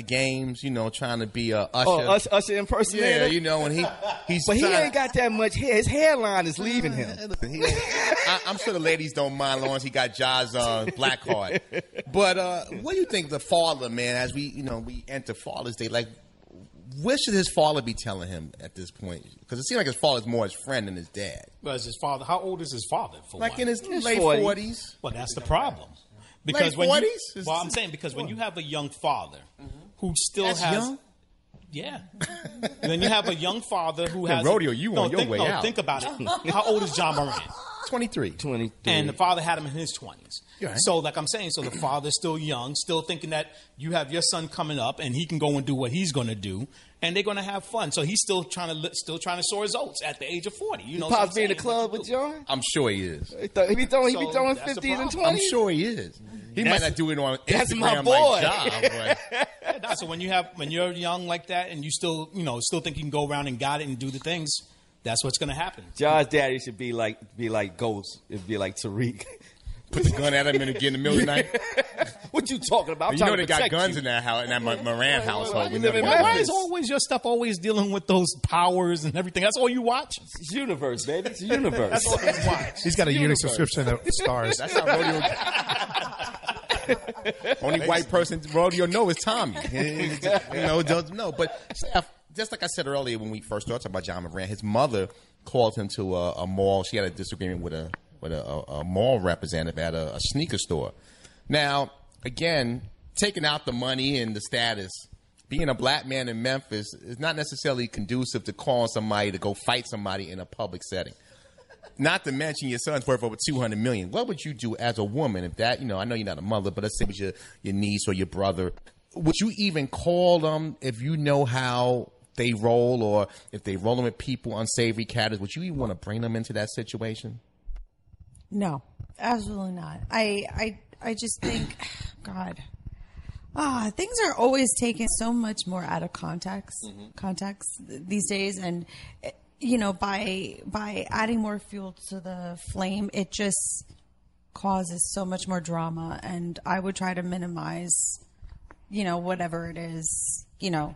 games, trying to be a Usher. Oh, Usher impersonator? Yeah, and he's. But he ain't got that much hair. His hairline is leaving him. I'm sure the ladies don't mind as long as he got Ja's black card. But what do you think the father, man, as we enter Father's Day, like, what should his father be telling him at this point? Because it seems like his father's more his friend than his dad. Well, is his father? How old is his father? Like in his late 40s. Well, that's the problem. Because late 40s? I'm saying because when you have a young father who still has young? Yeah. And then you have a young father who has rodeo you on your way out. Think about it. How old is John Moran? 23. And the father had him in his 20s. Right. So, like I'm saying, so the father's still young, still thinking that you have your son coming up and he can go and do what he's going to do, and they're going to have fun. So he's still trying to soar his oats at the age of 40. You know, Pops be in the club with John? I'm sure he is. He be throwing 50s and 20s? I'm sure he is. He might not do it on Instagram that's my boy. like John. But so when you're young like that and you still think you can go around and got it and do the things, that's what's going to happen. John's daddy should be like Ghost. It'd be like Tariq. Put the gun at him and get in the middle of the night. What you talking about? They got guns in that house, in that Moran household. Why is always your stuff always dealing with those powers and everything? That's all you watch? It's universe, baby. It's universe. That's all you watch. He's got a unique subscription of stars. That's how rodeo. Only white person rodeo know is Tommy. Doesn't know. But just like I said earlier when we first started talking about John Moran, his mother called him to a mall. She had a disagreement with a mall representative at a sneaker store. Now, again, taking out the money and the status, being a black man in Memphis is not necessarily conducive to calling somebody to go fight somebody in a public setting. Not to mention your son's worth over $200 million. What would you do as a woman if that, I know you're not a mother, but let's say it was your niece or your brother. Would you even call them if you know how they roll, or if they roll them with people, unsavory characters? Would you even want to bring them into that situation? No, absolutely not. I just think, God, things are always taken so much more out of context these days, and by adding more fuel to the flame, it just causes so much more drama. And I would try to minimize, whatever it is,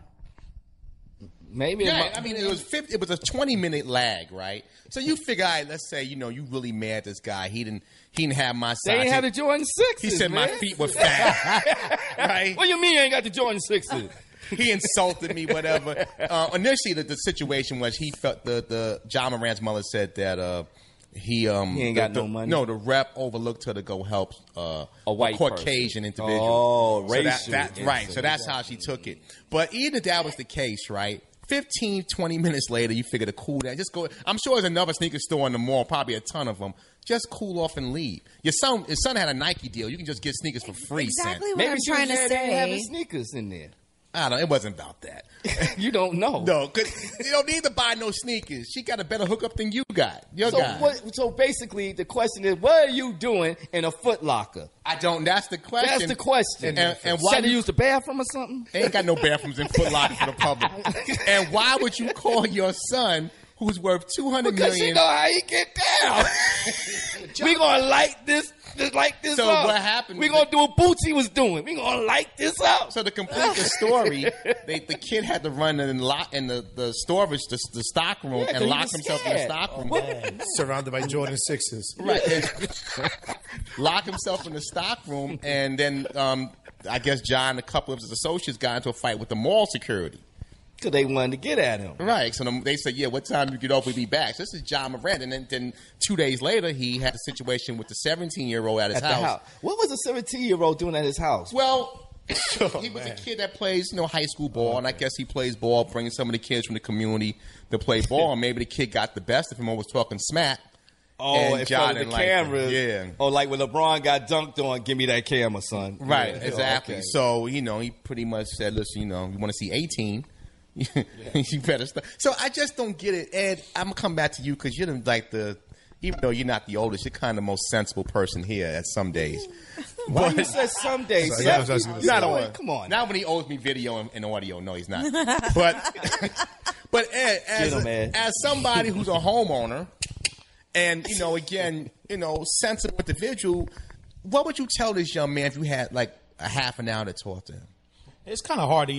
Maybe. Yeah, it was it was a 20-minute lag, right? So you figure, all right, let's say, you really mad at this guy. He didn't have my size. They ain't had the Jordan 6s. He said man. my feet were fat. Right? What you mean you ain't got the Jordan 6s? He insulted me, whatever. Initially, the situation was he felt the John Moran's mother said that he ain't got no money. No, the rep overlooked her to go help a white Caucasian individual. Oh, racial. Right. So that's how she took it. But even if that was the case, right? 15, 20 minutes later, you figure to cool down. Just go. I'm sure there's another sneaker store in the mall, probably a ton of them. Just cool off and leave. His son had a Nike deal. You can just get sneakers for free. Exactly what Maybe I'm trying to say. Having sneakers in there. I don't know. It wasn't about that. You don't know. No, because you don't need to buy no sneakers. She got a better hookup than you got. Your guy. So basically, the question is, what are you doing in a Foot Locker? I don't. That's the question. That's the question. And why do you use the bathroom or something? They ain't got no bathrooms in Foot Locker for the public. And why would you call your son, who's worth $200 million? Because you know how he get down. We gonna light this so up. What happened? We gonna do what Bootsy was doing. We gonna light this up. So to complete the story, the kid had to run in the storage, the stock room, and lock himself in the stock room. Surrounded by Jordan 6s. Right. Lock himself in the stock room, and then I guess John and a couple of his associates got into a fight with the mall security. Because they wanted to get at him. Right. So they said, yeah, what time you get off, we'll be back. So this is John Moran. And then 2 days later, he had a situation with the 17-year-old at his house. What was the 17-year-old doing at his house? Well, he was a kid that plays, high school ball. And I guess he plays ball, bringing some of the kids from the community to play ball. And maybe the kid got the best of him or was talking smack. Oh, in front of the camera. Yeah. Oh, like when LeBron got dunked on, give me that camera, son. Right, yeah. exactly. Okay. So, he pretty much said, listen, you want to see 18? You better start. So I just don't get it, Ed. I'm gonna come back to you because you're even though you're not the oldest, you're kind of the most sensible person here at some days. Why you said some days? Come on. Not when he owes me video and audio. No, he's not. But Ed, as somebody who's a homeowner, and again, sensitive individual, what would you tell this young man if you had like a half an hour to talk to him? It's kind of hard to